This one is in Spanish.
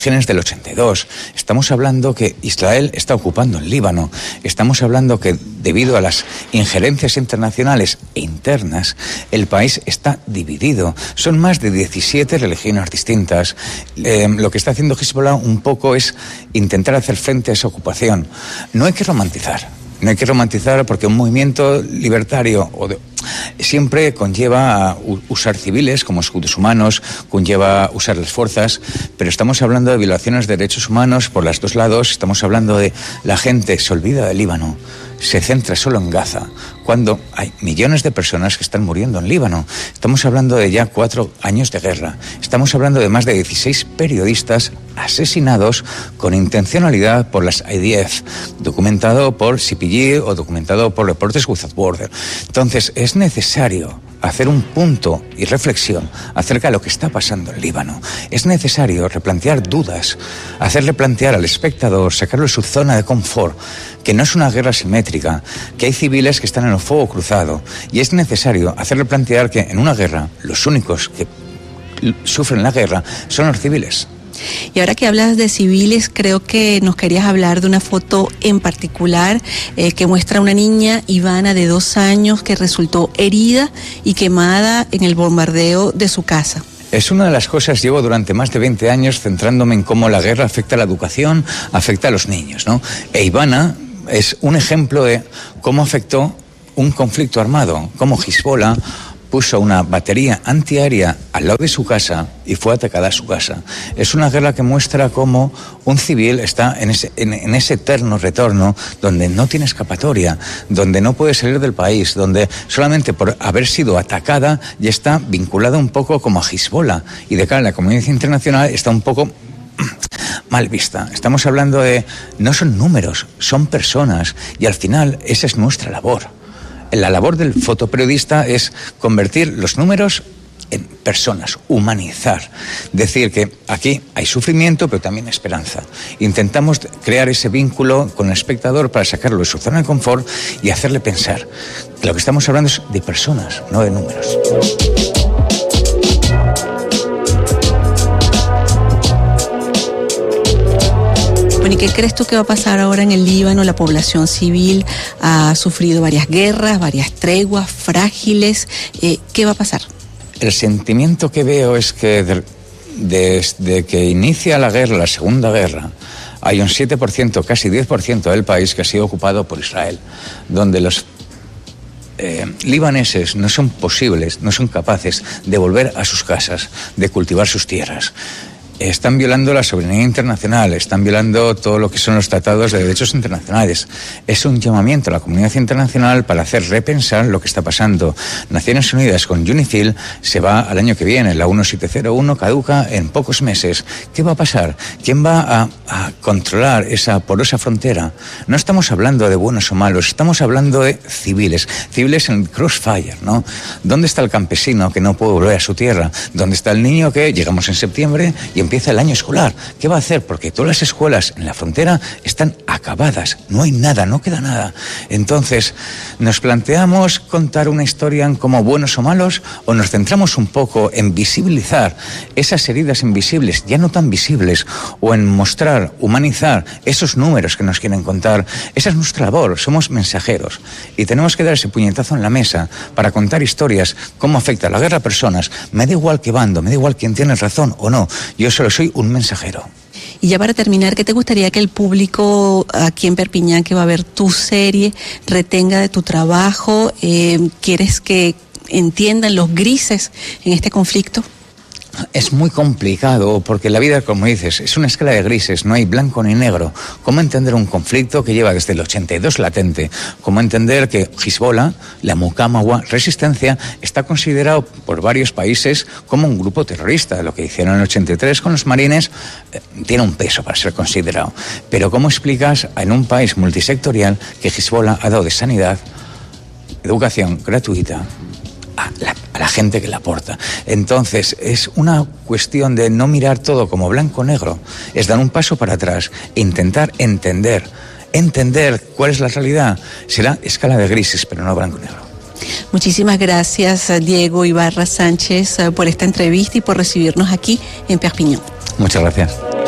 del 82. Estamos hablando que Israel está ocupando el Líbano. Estamos hablando que debido a las injerencias internacionales e internas, el país está dividido. Son más de 17 religiones distintas. Lo que está haciendo Hezbollah un poco es intentar hacer frente a esa ocupación. No hay que romantizar. No hay que romantizar porque un movimiento libertario siempre conlleva usar civiles como escudos humanos, conlleva usar las fuerzas, pero estamos hablando de violaciones de derechos humanos por los dos lados. Estamos hablando de la gente se olvida del Líbano, se centra solo en Gaza, cuando hay millones de personas que están muriendo en Líbano. Estamos hablando de ya 4 años de guerra. Estamos hablando de más de 16 periodistas asesinados con intencionalidad por las IDF, documentado por CPG o documentado por Reporters Without Borders. Entonces, es necesario hacer un punto y reflexión acerca de lo que está pasando en Líbano. Es necesario replantear dudas, hacerle plantear al espectador, sacarlo de su zona de confort, que no es una guerra simétrica, que hay civiles que están en el fuego cruzado, y es necesario hacerle plantear que en una guerra los únicos que sufren la guerra son los civiles. Y ahora que hablas de civiles, creo que nos querías hablar de una foto en particular que muestra a una niña, Ivana, de 2 años, que resultó herida y quemada en el bombardeo de su casa. Es una de las cosas, llevo durante más de 20 años centrándome en cómo la guerra afecta a la educación, afecta a los niños, ¿no? E Ivana es un ejemplo de cómo afectó un conflicto armado, cómo Hezbollah puso una batería antiaérea al lado de su casa y fue atacada a su casa. Es una guerra que muestra cómo un civil está en ese eterno retorno donde no tiene escapatoria, donde no puede salir del país, donde solamente por haber sido atacada ya está vinculada un poco como a Hezbollah, y de cara a la comunidad internacional está un poco mal vista. Estamos hablando de, no son números, son personas, y al final esa es nuestra labor. La labor del fotoperiodista es convertir los números en personas, humanizar. Decir que aquí hay sufrimiento, pero también esperanza. Intentamos crear ese vínculo con el espectador para sacarlo de su zona de confort y hacerle pensar que lo que estamos hablando es de personas, no de números. Bueno, ¿y qué crees tú que va a pasar ahora en el Líbano? La población civil ha sufrido varias guerras, varias treguas frágiles. ¿Qué va a pasar? El sentimiento que veo es que desde que inicia la guerra, la Segunda Guerra, hay un 7%, casi 10% del país que ha sido ocupado por Israel, donde los libaneses no son capaces de volver a sus casas, de cultivar sus tierras. Están violando la soberanía internacional, están violando todo lo que son los tratados de derechos internacionales. Es un llamamiento a la comunidad internacional para hacer repensar lo que está pasando. Naciones Unidas con UNIFIL se va al año que viene, la 1701 caduca en pocos meses. ¿Qué va a pasar? ¿Quién va a controlar esa porosa frontera? No estamos hablando de buenos o malos, estamos hablando de civiles en crossfire, ¿no? ¿Dónde está el campesino que no puede volver a su tierra? ¿Dónde está el niño que llegamos en septiembre y empieza el año escolar? ¿Qué va a hacer? Porque todas las escuelas en la frontera están acabadas, no hay nada, no queda nada. Entonces, ¿nos planteamos contar una historia en como buenos o malos, o nos centramos un poco en visibilizar esas heridas invisibles, ya no tan visibles, o en mostrar, humanizar esos números que nos quieren contar? Esa es nuestra labor, somos mensajeros y tenemos que dar ese puñetazo en la mesa para contar historias, cómo afecta la guerra a personas. Me da igual qué bando, me da igual quién tiene razón o no, yo solo soy un mensajero. Y ya para terminar, ¿qué te gustaría que el público aquí en Perpiñán, que va a ver tu serie, retenga de tu trabajo? ¿Quieres que entiendan los grises en este conflicto? Es muy complicado porque la vida, como dices, es una escala de grises, no hay blanco ni negro. ¿Cómo entender un conflicto que lleva desde el 82 latente? ¿Cómo entender que Hezbollah, la Muqawama Resistencia, está considerado por varios países como un grupo terrorista? Lo que hicieron en el 83 con los marines tiene un peso para ser considerado. Pero ¿cómo explicas en un país multisectorial que Hezbollah ha dado de sanidad, educación gratuita a la gente que la aporta? Entonces es una cuestión de no mirar todo como blanco o negro, es dar un paso para atrás e intentar entender cuál es la realidad. Será escala de grises, pero no blanco o negro. Muchísimas gracias, Diego Ibarra Sánchez, por esta entrevista y por recibirnos aquí en Perpiñán. Muchas gracias.